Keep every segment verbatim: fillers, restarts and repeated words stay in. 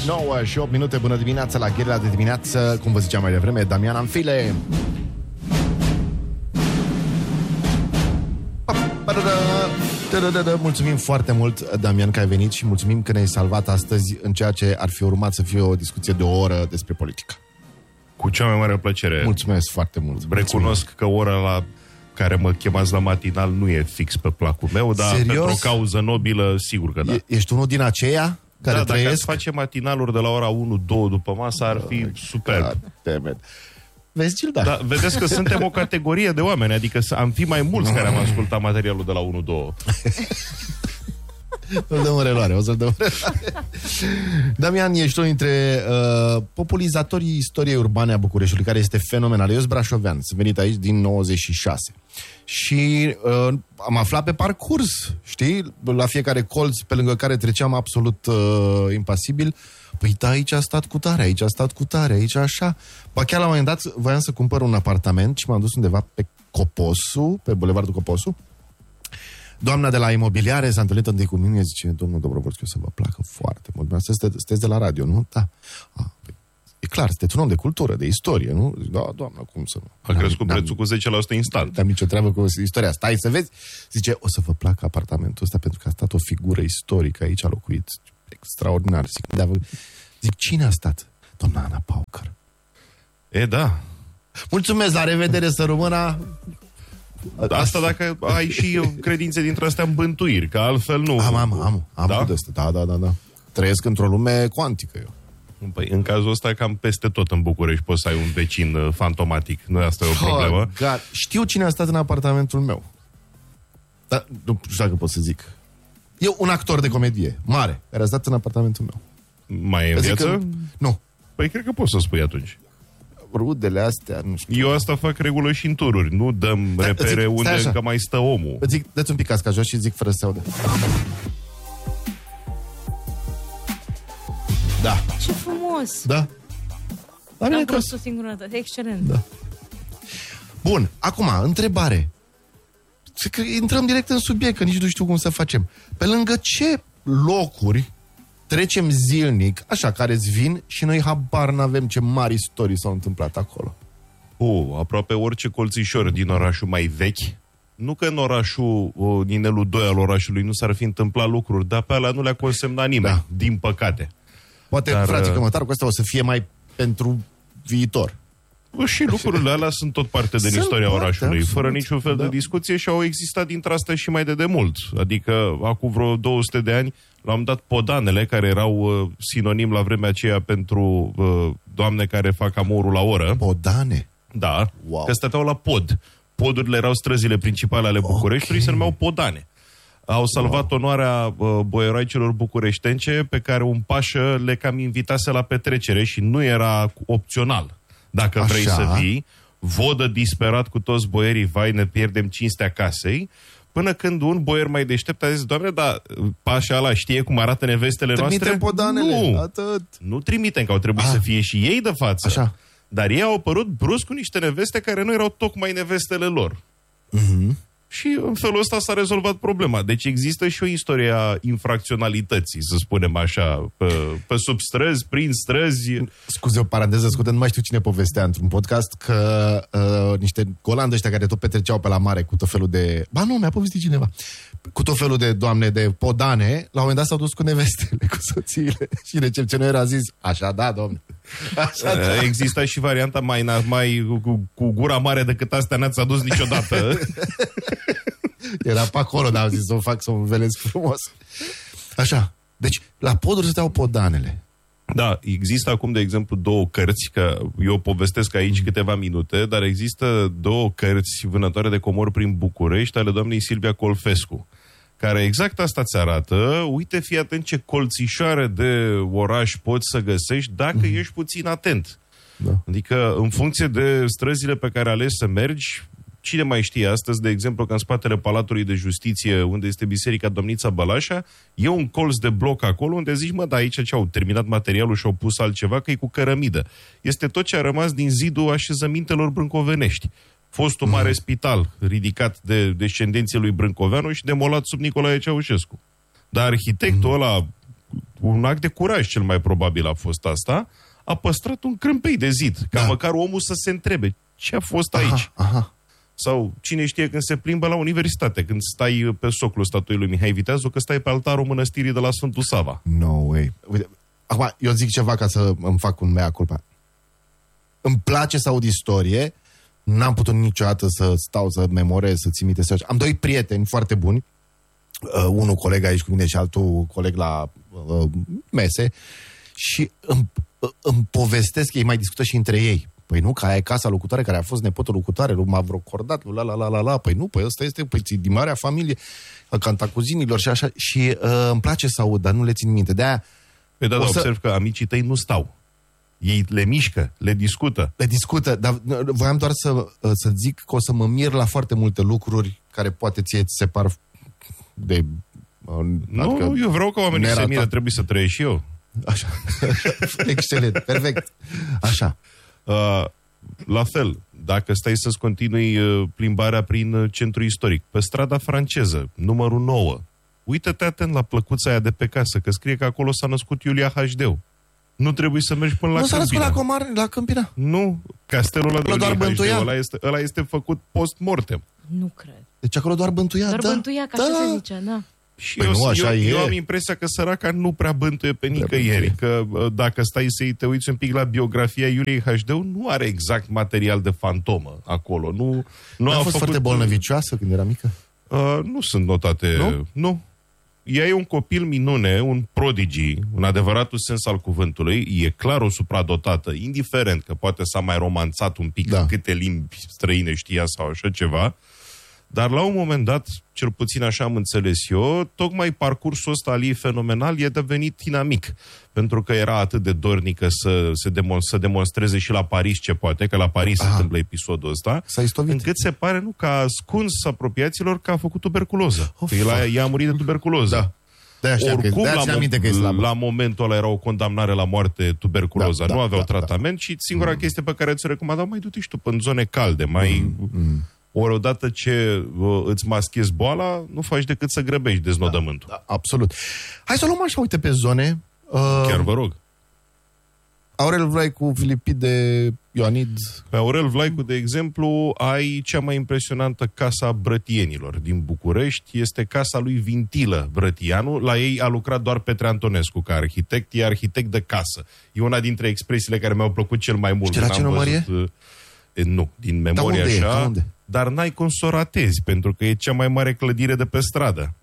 nouă și opt minute, bună dimineața la Gherila de dimineață. Cum vă ziceam mai devreme, Damian Anfile. Mulțumim foarte mult, Damian, că ai venit și mulțumim că ne-ai salvat astăzi în ceea ce ar fi urmat să fie o discuție de o oră despre politică. Cu cea mai mare plăcere. Mulțumesc foarte mult. Recunosc Mulțumim. că ora la care mă chemați la matinal nu e fix pe placul meu, dar Serios? pentru o cauză nobilă, sigur că da. E, ești unul din aceia care da, trăiesc? Dacă ați face matinaluri de la ora unu două după masă, ar fi superb. Vezi, Gilda? Da, vedeți că suntem o categorie de oameni, adică am fi mai mulți care am ascultat materialul de la unu două. O să-l dăm în reluare, o să-l dăm în reluare. Damian, ești unul dintre uh, populizatorii istoriei urbane a Bucureștiului, care este fenomenal. Eu sunt brașovean, sunt venit aici din nouăzeci și șase. Și uh, am aflat pe parcurs, știi, la fiecare colț pe lângă care treceam absolut uh, impasibil. Păi da, aici a stat cu tare, aici a stat cu tare, aici așa. Ba chiar la un moment dat voiam să cumpăr un apartament și m-am dus undeva pe Coposu, pe Bulevardul Coposu. Doamna de la imobiliare s-a întâlnit întâi cu mine, zice, domnul Dobrovolski, o să vă placă foarte mult. Sunteți, sunteți de la radio, nu? Da. A, păi, e clar, sunteți un om de cultură, de istorie, nu? Da, doamna, cum să nu? A crescut prețul cu zece la sută instant. N-am nicio treabă cu istoria. Stai să vezi. Zice, o să vă placă apartamentul ăsta pentru că a stat o figură istorică aici, a locuit. Extraordinar. Zic, da, zic, cine a stat? Doamna Ana Paucăr. E, da. Mulțumesc, la revedere, să rămână. Asta dacă ai și credințe dintre astea în bântuiri, că altfel nu. Am, am, am. am da? da, da, da, da. Trăiesc într-o lume cuantică eu. Păi, în cazul ăsta, cam peste tot în București poți să ai un vecin uh, fantomatic. Nu asta e o problemă. Oh, God. Știu cine a stat în apartamentul meu. Dar nu știu dacă pot să zic. E un actor de comedie mare care a stat în apartamentul meu. Mai e în viață? Că... Nu. Păi cred că poți să spui atunci. Rudele astea, nu știu. Eu asta fac regulă și în tururi. Nu dăm da, repere zic, unde încă mai stă omul. Zic, dă-ți un pic casca jos și zic fără să se audă. Da. Ce frumos! Da. Am prost o singură dată. Excelent. Da. Bun, acum, întrebare. Intrăm direct în subiect, că nici nu știu cum să facem. Pe lângă ce locuri trecem zilnic, așa, care-ți vin și noi habar n-avem ce mari istorii s-au întâmplat acolo? Oh, aproape orice colțișor din orașul mai vechi. Nu că în orașul, o, din elul doi al orașului nu s-ar fi întâmplat lucruri, dar pe alea nu le-a consemnat nimeni, da. Din păcate. Poate, dar, frate Cămătaru, cu asta o să fie mai pentru viitor. Și lucrurile alea sunt tot parte din sunt istoria parte, orașului, absolut, fără niciun fel da. de discuție și au existat dintre astea și mai de demult. Adică, acum vreo două sute de ani, l-am dat podanele, care erau uh, sinonim la vremea aceea pentru uh, doamne care fac amorul la oră. Podane? Da, wow. Că stăteau la pod. Podurile erau străzile principale ale Bucureștiului, okay. Se numeau podane. Au salvat wow. onoarea uh, boieroaicelor bucureștence pe care un pașă le cam invitase la petrecere și nu era opțional. Dacă Așa. vrei să vii, vodă disperat cu toți boierii, vai, ne pierdem cinstea casei, până când un boier mai deștept a zis, doamne, dar pașa ăla știe cum arată nevestele Trimitem noastre? podanele, nu, atât. Nu trimitem, că au trebuit ah. să fie și ei de față. Așa. Dar ei au apărut brusc cu niște neveste care nu erau tocmai nevestele lor. Mhm. Și în felul ăsta s-a rezolvat problema. Deci există și o istorie a infracționalității, să spunem așa, pe, pe sub străzi, prin străzi. Scuze, o paranteză scurtă, nu mai știu cine povestea într-un podcast că uh, niște golani ăștia care tot petreceau pe la mare cu tot felul de... Ba nu, mi-a povestit cineva. Cu tot felul de doamne de podane, la un moment dat s-au dus cu nevestele, cu soțiile. Și recepționerul a zis, așa da, domne. Așa, da. Exista și varianta mai, mai cu, cu gura mare decât astea n-ați adus niciodată. Era pe acolo, dar am zis să o fac să o învelesc frumos. Așa, deci la poduri stăteau podanele. Da, există acum, de exemplu, două cărți, că eu povestesc aici câteva minute, dar există două cărți vânătoare de comori prin București ale doamnei Silvia Colfescu, care exact asta ți arată. Uite, fii atent ce colțișoare de oraș poți să găsești dacă mm. ești puțin atent. Da. Adică, în funcție de străzile pe care alegi să mergi, cine mai știe astăzi, de exemplu, că în spatele Palatului de Justiție, unde este Biserica Domnița Bălașa, e un colț de bloc acolo unde zici, mă, da, aici ce au terminat materialul și au pus altceva, că e cu cărămidă. Este tot ce a rămas din zidul așezămintelor brâncovenești. Fostul mare mm. spital ridicat de descendenții lui Brâncoveanu și demolat sub Nicolae Ceaușescu. Dar arhitectul mm. ăla, un act de curaj cel mai probabil a fost asta, a păstrat un crâmpei de zid, ca Da. măcar omul să se întrebe ce a fost aici. Aha, aha. Sau cine știe când se plimbă la universitate, când stai pe soclul statuii lui Mihai Viteazu, că stai pe altarul mănăstirii de la Sfântul Sava. No way. Uite, acum, eu zic ceva ca să îmi fac un mea culpa. Îmi place să aud istorie, n-am putut niciodată să stau, să memorez, să țin minte. Să... Am doi prieteni foarte buni, uh, unul coleg aici cu mine și altul coleg la uh, mese, și îmi, uh, îmi povestesc, ei mai discută și între ei. Păi nu, că aia e casa locutoare care a fost nepotul locutoare, lui Mavrocordat, lui la la la la la, păi nu, păi ăsta este, păi ții din marea familie, cantacuzinilor și așa, și uh, îmi place să aud, dar nu le țin minte. De-aia Pe da, o dar să- observ că amicii tăi nu stau. Ei le mișcă, le discută. le discută, dar uh, voiam doar să, uh, să zic că o să mă mir la foarte multe lucruri care poate ție ți se par de... Uh, Nu, adică- nu, eu vreau ca oamenii să se neratat. miră, trebuie să trăiesc și eu. Așa. Excelent, perfect. Așa. Uh, la fel, dacă stai să-ți continui uh, plimbarea prin uh, centru istoric, pe strada franceză, numărul nouă, uită-te atent la plăcuța aia de pe casă, că scrie că acolo s-a născut Iulia H D. Nu trebuie să mergi până la Nu s-a născut Câmpina. la Comar, la Câmpina? Nu, castelul ăla de Acolo doar Iulia H D, bântuia. ăla este, ăla este făcut post-mortem. Nu cred. Deci acolo doar bântuia, Doar da. bântuia, că da. așa se zice, da. Și Păi eu, nu, așa eu, e. eu am impresia că săraca nu prea bântuie pe nicăieri. Că uh, dacă stai să-i te uiți un pic la biografia Iuliei H D, nu are exact material de fantomă acolo. Nu, nu a, a fost făcut, foarte bolnăvicioasă când era mică? Uh, nu sunt notate. Nu? Nu. Ea e un copil minune, un prodigy, în adevăratul sens al cuvântului. E clar o supradotată, indiferent că poate s-a mai romanțat un pic Da. în câte limbi străine știa sau așa ceva. Dar la un moment dat, cel puțin așa am înțeles eu, tocmai parcursul ăsta al ei fenomenal e devenit inamic. Pentru că era atât de dornică să, se demon- să demonstreze și la Paris ce poate, că la Paris se Aha. întâmplă episodul ăsta, S-a istovit. încât se pare nu că a ascuns apropiaților că a făcut tuberculoză. Of, Că el a, ea a murit de tuberculoză. Da. De-aia știam că, Oricum, de-aia la, țin aminte că e mo- slabă. la momentul ăla era o condamnare la moarte tuberculoza. Da, nu da, aveau da, tratament și singura chestie pe care ți-o recomandau, mai du-te și tu în zone calde, mai... Mm. Ori odată ce uh, îți maschezi boala, nu faci decât să grăbești deznodământul. Da, absolut. Hai să o luăm așa, uite, pe zone. Uh, Chiar vă rog. Aurel Vlaicu, Filipide, Ioanid. Pe Aurel Vlaicu, de exemplu, ai cea mai impresionantă casa a Brătienilor din București. Este casa lui Vintilă Brătianu. La ei a lucrat doar Petre Antonescu ca arhitect. E arhitect de casă. E una dintre expresiile care mi-au plăcut cel mai mult. Și de la când ce am număr văzut, uh, e, nu, din memorie unde e? așa. Da, unde? Dar n-ai cum să o ratezi, pentru că e cea mai mare clădire de pe stradă.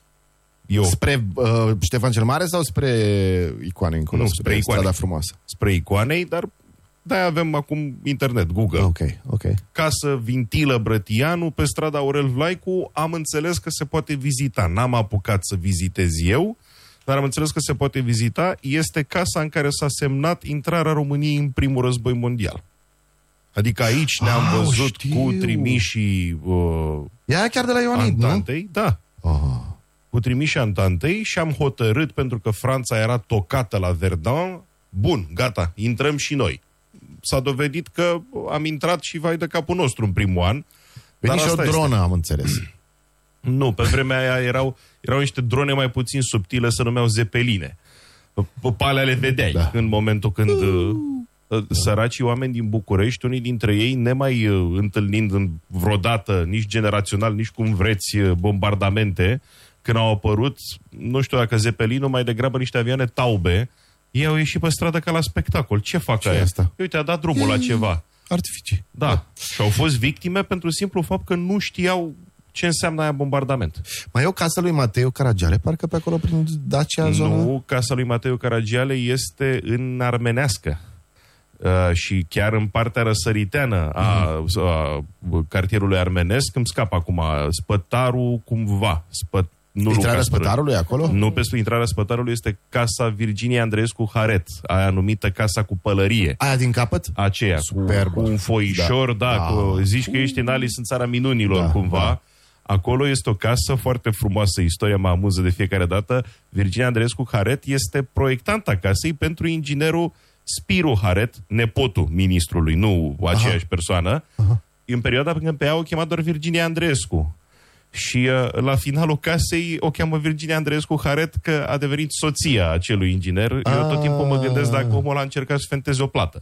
Eu, Spre uh, Ștefan cel Mare sau spre Icoane încolo? Nu, spre spre Icoane. Strada Frumoasă. spre Icoanei, dar de-aia avem acum internet, Google. Ok, ok. Casă Vintilă Brătianu, pe strada Aurel Vlaicu. Am înțeles că se poate vizita. N-am apucat să vizitez eu, dar am înțeles că se poate vizita. Este casa în care s-a semnat intrarea României în primul război mondial. Adică aici ne-am Ah, văzut știu. cu trimișii uh, Ea chiar de la Ioanid, nu? Antantei. Da, Oh. cu trimișii Antantei și am hotărât, pentru că Franța era tocată la Verdun, bun, gata, intrăm și noi. S-a dovedit că am intrat și vai de capul nostru în primul an. Veni Dar și o asta este. dronă, am înțeles. Nu, pe vremea aia erau, erau niște drone mai puțin subtile, se numeau zepeline. Pe alea le vedeai Da. în momentul când uh, uh, săracii oameni din București, unii dintre ei, nemai uh, întâlnind în vreodată, nici generațional, nici cum vreți, uh, bombardamente, când au apărut, nu știu dacă zepelinul, mai degrabă niște avioane taube, ei au ieșit pe stradă ca la spectacol. Ce fac Ce e aia? asta? Uite, a dat drumul la ceva. Artificii. Da. Și au fost victime pentru simplu fapt că nu știau ce înseamnă aia bombardament. Mai e o casă lui Mateu Caragiale, parcă pe acolo prin Dacia zonă. Nu, casa lui Mateu Caragiale este în armenească. Uh, și chiar în partea răsăriteană a, a cartierului armenesc, îmi scap acum, Spătarul cumva. Spă, nu Intrarea Lucas Pră- Spătarului acolo? Nu, pe intrarea Spătarului este casa Virginia Andreescu Haret, aia numită casa cu pălărie. Aia din capăt? Aceea, cu, Superbă. cu un foișor, da, da, Da. cu, zici că ești în Alice în țara minunilor, Da, cumva. da. Acolo este o casă foarte frumoasă, istoria mă amuză de fiecare dată. Virginia Andreescu Haret este proiectanta casei pentru inginerul Spiru Haret, nepotul ministrului, nu aceeași persoană. Aha. În perioada când pe ea o chema doar Virginia Andreescu. Și uh, la finalul casei o cheamă Virginia Andreescu Haret că a devenit soția acelui inginer. Eu tot timpul mă gândesc dacă omul ăla a încercat să fenteze o plată.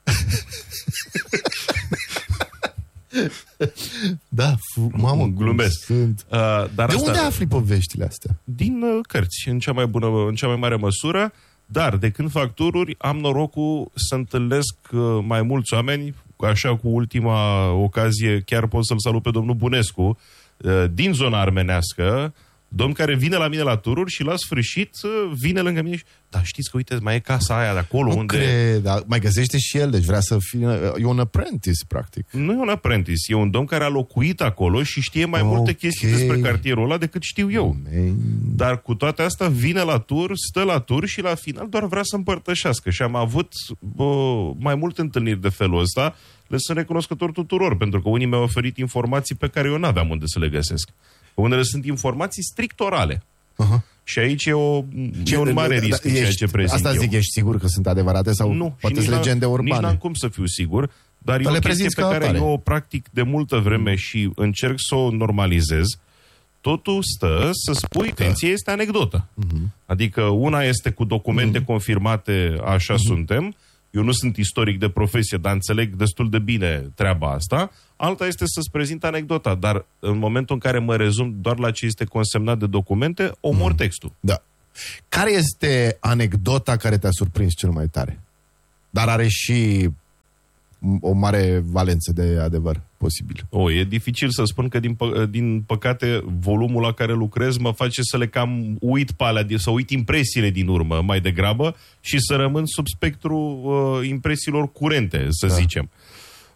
Da, f- mamă, glumesc. Sunt. Uh, dar de asta, unde afli poveștile astea? Din uh, cărți, în cea mai bună, în cea mai mare măsură, dar de când fac tururi, am norocul să întâlnesc uh, mai mulți oameni, așa cu ultima ocazie, chiar pot să-l salut pe domnul Bunescu, uh, din zona armenească, domn care vine la mine la tururi și la sfârșit uh, vine lângă mine și, da, știți că, uite, mai e casa aia de acolo Nu unde... cred, dar mai găsește și el, deci vrea să fie, e un apprentice, practic. Nu e un apprentice, e un domn care a locuit acolo și știe mai okay. multe chestii despre cartierul ăla decât știu eu. Man. Dar cu toate astea vine la tur, stă la tur și la final doar vrea să împărtășească. Și am avut bă, mai multe întâlniri de felul ăsta. Le sunt recunoscător tuturor, pentru că unii mi-au oferit informații pe care eu n-aveam unde să le găsesc. Unele sunt informații strict orale. Uh-huh. Și aici e, o, ce, e un mare da, risc da, ceea ce prezint Asta zic, eu. ești sigur că sunt adevărate sau nu, poate sunt legende urbane? Nici n-am cum să fiu sigur, dar, dar e o chestie pe care apare. Eu o practic de multă vreme și încerc să o normalizez. Totul stă să spui, atenție, este anecdotă. Uh-huh. Adică una este cu documente uh-huh. confirmate, așa uh-huh. suntem. Eu nu sunt istoric de profesie, dar înțeleg destul de bine treaba asta. Alta este să-ți prezint anecdota, dar în momentul în care mă rezum doar la ce este consemnat de documente, omor mm. textul. Da. Care este anecdota care te-a surprins cel mai tare? Dar are și o mare valență de adevăr posibil. O, e dificil să spun că din, pă- din păcate volumul la care lucrez mă face să le cam uit pe alea, să uit impresiile din urmă mai degrabă și să rămân sub spectrul uh, impresiilor curente, să da. zicem.